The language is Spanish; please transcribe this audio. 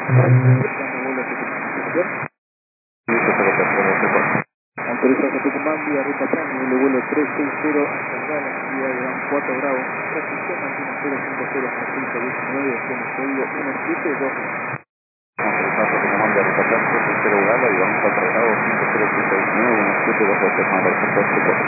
Autoriza a Tucumán vía ruta Chani, el vuelo 360 hasta el Gala, vía de 4 Bravo, transmisión Martina 050 hasta 19, destino código 172. Autoriza a Tucumán vía ruta Chani, 360 Gala, y vamos 4 Bravo, 5019, 172,